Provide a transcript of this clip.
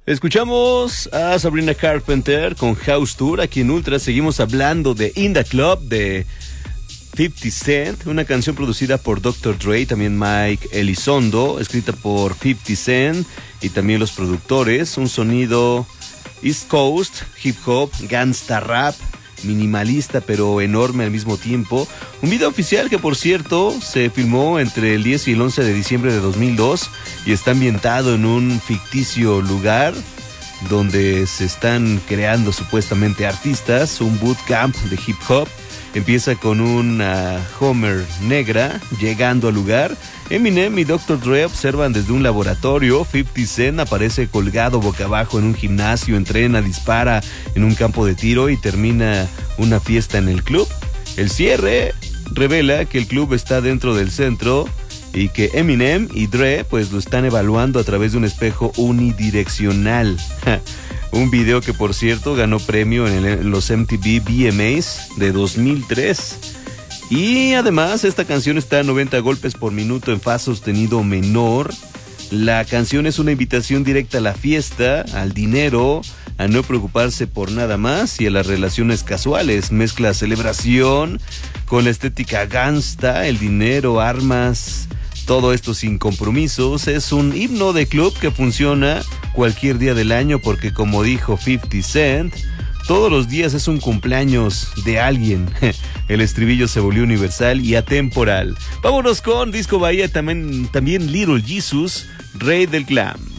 Escuchamos a Sabrina Carpenter con House Tour. Aquí en Ultra seguimos hablando de In The Club de 50 Cent, una canción producida por Dr. Dre, también Mike Elizondo, escrita por 50 Cent y también los productores. Un sonido East Coast, hip hop, gangsta rap, minimalista pero enorme al mismo tiempo. Un video oficial que, por cierto, se filmó entre el 10 y el 11 de diciembre de 2002 y está ambientado en un ficticio lugar donde se están creando supuestamente artistas, un bootcamp de hip hop. Empieza con una Homer negra llegando al lugar. Eminem y Dr. Dre observan desde un laboratorio. 50 Cent aparece colgado boca abajo en un gimnasio, entrena, dispara en un campo de tiro y termina una fiesta en el club. El cierre revela que el club está dentro del centro y que Eminem y Dre pues lo están evaluando a través de un espejo unidireccional. Un video que, por cierto, ganó premio en los MTV VMAs de 2003. Y además esta canción está a 90 golpes por minuto en fa sostenido menor. La canción es una invitación directa a la fiesta, al dinero, a no preocuparse por nada más y a las relaciones casuales. Mezcla celebración con la estética gangsta, el dinero, armas, todo esto sin compromisos. Es un himno de club que funciona cualquier día del año porque, como dijo 50 Cent, todos los días es un cumpleaños de alguien. El estribillo se volvió universal y atemporal. Vámonos con Disco Bahía, también Little Jesus, rey del glam.